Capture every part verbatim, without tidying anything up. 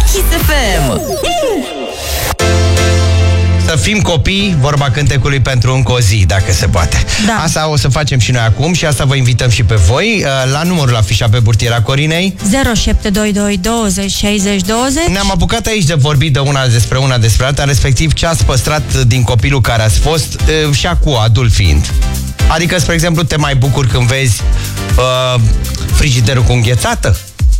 Kiss F M. Să fim copii, vorba cântecului pentru încă o zi, dacă se poate. Da. Asta o să facem și noi acum și asta vă invităm și pe voi. La numărul afișat pe burtiera Corinei zero șapte doi doi douăzeci șaizeci douăzeci. Ne-am apucat aici de vorbit de una despre una despre alta, respectiv ce ați păstrat din copilul care ați fost și acum adult fiind. Adică, spre exemplu, te mai bucuri când vezi uh, frigiderul cu înghețată?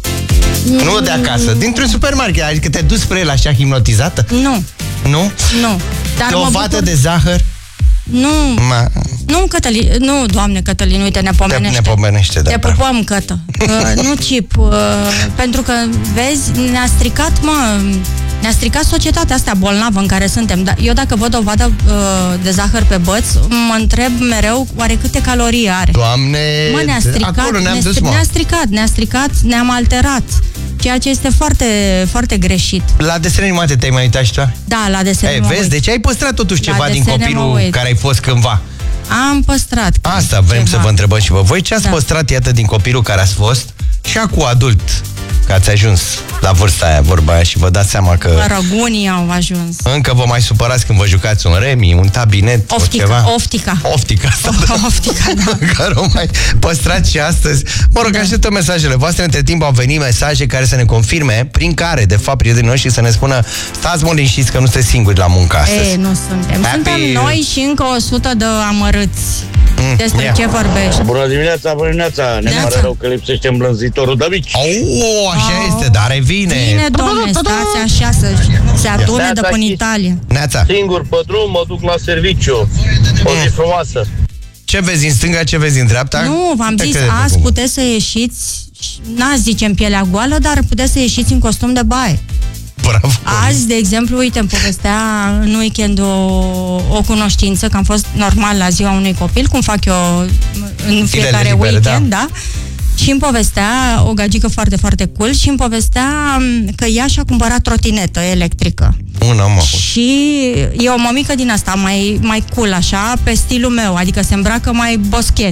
Mm. Nu de acasă, dintr-un supermarket. Adică te duci spre el așa hipnotizată? Nu. Nu? Nu. Dar de o vată bucur... de zahăr? Nu. Ma... Nu, Cătălin. Nu, Doamne, Cătălin, uite, ne pomenește. Te pomenește, da. Te pupăm, Cătă. Uh, nu, Cip. Uh, pentru că, vezi, ne-a stricat, mă... Ne-a stricat societatea asta bolnavă în care suntem. Eu dacă văd o vadă uh, de zahăr pe băț, mă întreb mereu oare câte calorii are. Doamne, mă, ne-a stricat, acolo ne-am ne dus, mă. Ne-a stricat, ne-a stricat, ne-am alterat. Ceea ce este foarte, foarte greșit. La desene animate te-ai mai uitat și tu? Da, la desene Ei, mă vezi, uit. deci ai păstrat totuși La ceva din desene copilul care ai fost cândva. Am păstrat. Asta vrem ceva. să vă întrebăm și vă voi. Ce ați Da. păstrat, iată, din copilul care ați fost și acum adult, că ați ajuns la vârsta aia, vorba aia, și vă dați seama că Răgunii au ajuns. încă vă mai supărați când vă jucați un remi, un tabinet, Oftica, o ceva. oftica. Oftica asta, O, oftica, da. care o mai păstrați și astăzi. Mă rog, Da. așteptăm mesajele voastre. Între timp au venit mesaje care să ne confirme, prin care, de fapt, prietenii noștri să ne spună: stați mă liniștiți că nu sunteți singuri la muncă astăzi. Ei, nu suntem. Happy... Suntem noi și încă o sută de amărâți. Mm, Despre yeah. ce vorbești? Bună dimineața, bună dimineața. Ne pare rău că lipsește îmblânzitorul de mici. Oh, așa oh. este, dar revine. Bine, domne, stați așa să se adune de până Italia. Neața. Singur pe drum, mă duc la serviciu. O zi frumoasă. Ce vezi în stânga, ce vezi în dreapta? Nu, v-am Te zis, crede, azi cum? puteți să ieșiți, n-azi zicem pielea goală, dar puteți să ieșiți în costum de baie. Bravo. Azi, de exemplu, uite, îmi povestea în weekend o, o cunoștință, că am fost normal la ziua unui copil, cum fac eu în fiecare libere, weekend, da. da? Și îmi povestea, o gagică foarte, foarte cool, și îmi povestea că ea și-a cumpărat trotinetă electrică. Una, mă. Și e o mămică din asta, mai, mai cool, așa, pe stilul meu, adică se îmbracă mai boschet.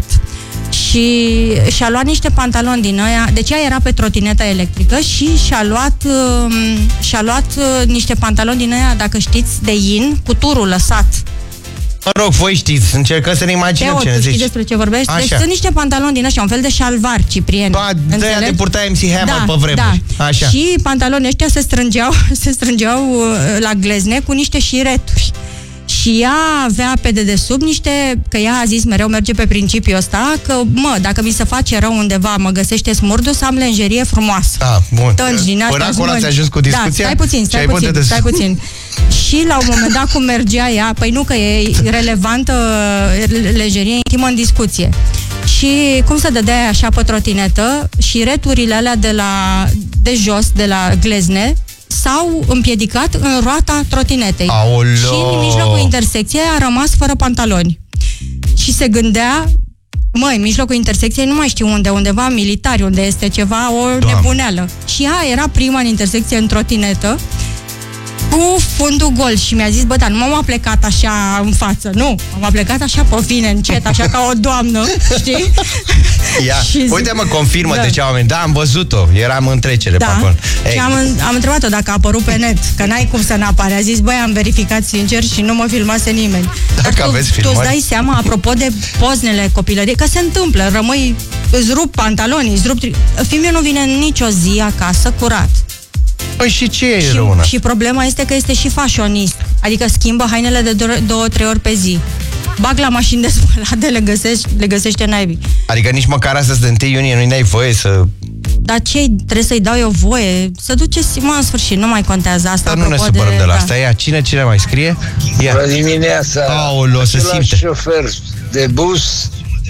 Și și-a luat niște pantaloni din ăia, deci ea era pe trotineta electrică și și-a luat, uh, și-a luat uh, niște pantaloni din ăia, dacă știți, de in, cu turul lăsat. Mă rog, voi știți, încercăm să ne imaginăm Teo, ce ne tu știi zici. despre ce vorbești? Așa. Deci sunt niște pantaloni din ăștia, un fel de șalvar, Ciprian. Ba, de-aia de purta M C Hammer Da, pe vremuri. da. Așa. Și pantalonii ăștia se strângeau, se strângeau uh, la glezne cu niște șireturi. Și ea avea pe dedesubt niște, că ea a zis mereu, merge pe principiul ăsta, că, mă, dacă mi se face rău undeva, mă găsește smurdu, să am lenjerie frumoasă. Ah, bun. Tănci din astea, Până acolo smulgi. ați ajuns cu discuția? Da, stai puțin, stai Ce ai puțin, putut stai puțin. Și la un moment dat cum mergea ea, păi nu că e relevantă lenjerie intimă în discuție. Și cum se dădea ea așa pe trotinetă și returile alea de la de jos, de la glezne, s-au împiedicat în roata trotinetei. Aoleo! Și în mijlocul intersecției a rămas fără pantaloni. Și se gândea, măi, în mijlocul intersecției nu mai știu unde, undeva militari, unde este ceva, o Doamne. nebuneală. Și ea era prima în intersecție în trotinetă, cu fundul gol, și mi-a zis, bă, dar nu m-am plecat așa în față, nu, m-am plecat așa pe vine, încet, așa ca o doamnă, știi? Ia, Și zic- uite mă, confirmă Da. de ce oameni. Da, am văzut-o, eram în trecere pe Da, acolo. și Ei, am, am întrebat-o dacă a apărut pe net, că n-ai cum să n-apare. A zis, băi, am verificat sincer și nu mă filmase nimeni. Dacă Dar tu, aveți tu filmări. îți dai seama, apropo de poznele copilăriei, că se întâmplă, rămâi, îți rup pantalonii, îți rup... tri- Fiul nu vine nicio zi acasă curat. Păi și ce e rău? Și, și problema este că este și fashionist, adică schimbă hainele de două, două trei ori pe zi. Bag la mașini de spălate, le, găsești, le găsește naibii. Adică nici măcar astăzi de întâi iunie nu-i dai voie să... Dar ce trebuie să-i dau eu voie? Să duceți, mă, în sfârșit, nu mai contează asta. Dar nu ne apropo supărăm de, de la da. asta. Ia, cine, cine mai scrie? Ia. Bună dimineața! Aoleo, se Același simte. șofer de bus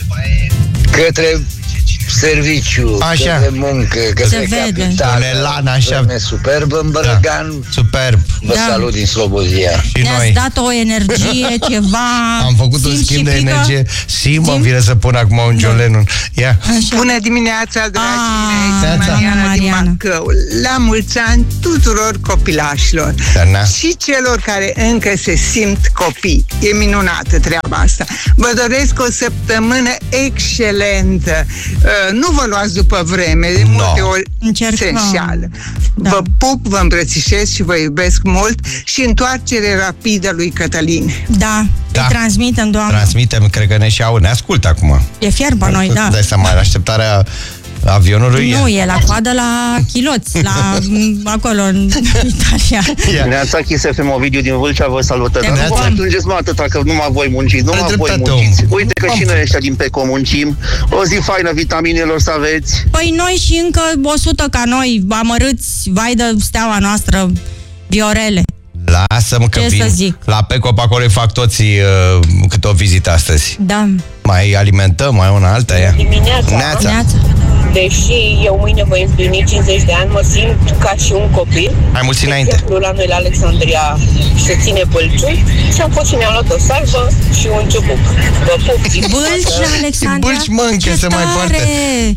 către serviciu, Așa. către muncă, către Se vede. capitală. Un elan așa. Vreme superbă în Bărăgan. Da. Superb. Vă Da. salut din Slobozia. Și Ne-ați noi dat o energie, ceva... am făcut un simt schimb și de pică. energie. Și mă Sim? vine să pun acum un John Da. Lennon. Ia. Așa. Bună dimineața, dragii Ah, mei, Neața. Mariana, Mariana. din Bacău. La mulți ani tuturor copilașilor Da, și celor care încă se simt copii. E minunată treaba asta. Vă doresc o săptămână excelentă. Uh, nu vă luați după vreme, de No. multe ori Încercăm. se înșeală. Da. Vă pup, vă îmbrățișez și vă iubesc mult și întoarcere rapidă lui Cătălin. Da, Da. îi transmitem, Doamne. Transmitem, cred că ne și au, ne ascultă acum. E fierba noi, da. Dai seama, în așteptarea avionului. Nu, e la coadă la chiloți, la acolo, în Italia. Ia. Neața Kiss F M, Ovidiu din Vâlcea vă salută. Dar nu vă Neața. mai plângeți, mă, atâta, că numai voi munciți, numai Are voi dreptate, munciți. om. Uite că Om. și noi ăștia din Peco muncim. O zi faină vitaminelor să aveți. Păi noi și încă o sută ca noi, amărâți, vai de steaua noastră, Viorele. Lasă-mă că Ce vin. să zic? La Peco, pe acolo îi fac toți uh, câte o vizită astăzi. Da. Mai alimentăm, mai una alta, ea. Dimineața, Neața. Neața. deși eu mâine voi împlini cincizeci de ani, mă simt ca și un copil. Hai mulți De înainte. exemplu, la noi la Alexandria se ține Bâlciu și am fost și mi-am luat o salvă și un ciubuc. Vă pup din Bâlci la Alexandria. Bâlci mânche Ce se mai tare! poartă.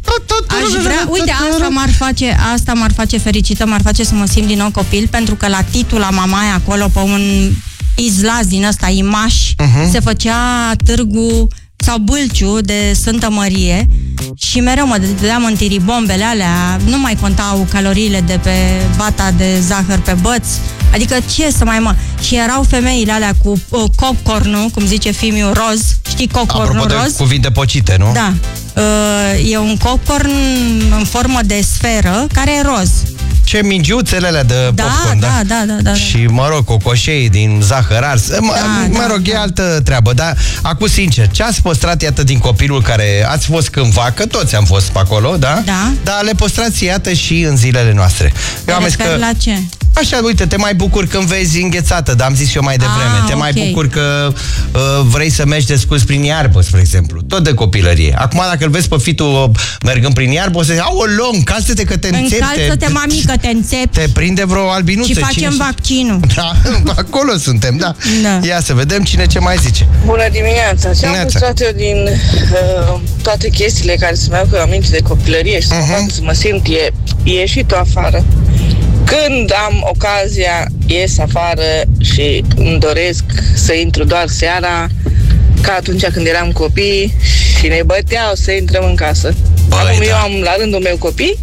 Aș vrea, uite, asta m-ar face, asta m-ar face fericită, m-ar face să mă simt din nou copil, pentru că la titlul la Mamaia, acolo, pe un izlaz din ăsta, Imaș, uh-huh. se făcea târgu sau Bâlciu de Sfântă Mărie și mereu mă dădeam în tiribombele alea, nu mai contau caloriile de pe bata de zahăr pe băț, adică ce să mai mă... Și erau femeile alea cu uh, popcorn-ul, cum zice Fimiu, roz, știi popcorn-ul Apropo de roz? cuvinte pocite, nu? Da. Uh, e un popcorn în formă de sferă care e roz. Ce mingiuțele alea de Da, popcorn, da, da, da, da. Și, mă rog, cocoșei din zahăr ars. Mă, Da, mă da, rog, da. e altă treabă. Dar, acum, sincer, ce ați păstrat, iată, din copilul care ați fost cândva, că toți am fost pe acolo, da? Da. Dar le păstrați, iată, și în zilele noastre. Eu am Te zis referi că... la ce? Așa, uite, te mai bucuri când vezi înghețată, dar am zis eu mai devreme. Ah, te mai ok. bucuri că uh, vrei să mergi descurs prin iarbă, spre exemplu. Tot de copilărie. Acum, dacă îl vezi pe fitul uh, mergând prin iarbă, o să zici, aoleu, încalță-te că te înțepte. Încalță-te, mamică, te înțepi Te prinde vreo albinuță. și facem cine... vaccinul. Da, acolo suntem, da. Da. Ia să vedem cine ce mai zice. Bună dimineața! Ce am Neața. păstrat eu din uh, toate chestiile care să-mi aducă aminte de copilărie și să mă Mhm. facă să mă simt e ieșit afară. Când am ocazia, ies afară și îmi doresc să intru doar seara, ca atunci când eram copii și ne băteau să intrăm în casă. Băi, Acum da. eu am la rândul meu copii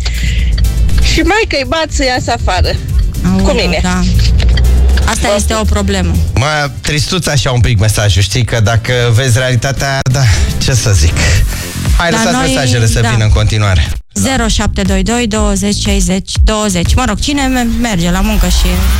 și maică-i bat să iasă afară. Aoleu, Cu mine. Da. Asta este o problemă. Mă, tristuț așa un pic mesajul, știi? Că dacă vezi realitatea, da, ce să zic. Hai, La lăsați noi, mesajele să da. vină în continuare. zero șapte doi doi douăzeci șaizeci douăzeci. Mă rog, cine merge la muncă și